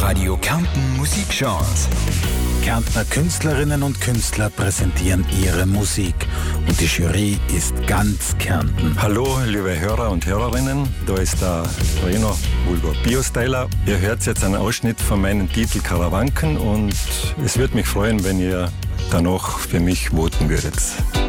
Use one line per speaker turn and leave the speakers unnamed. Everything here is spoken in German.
Radio Kärnten Musikchance.
Kärntner Künstlerinnen und Künstler präsentieren ihre Musik und die Jury ist ganz Kärnten.
Hallo, liebe Hörer und Hörerinnen, da ist der Reno Vulgo Biostyler. Ihr hört jetzt einen Ausschnitt von meinem Titel Karawanken und es würde mich freuen, wenn ihr danach für mich voten würdet.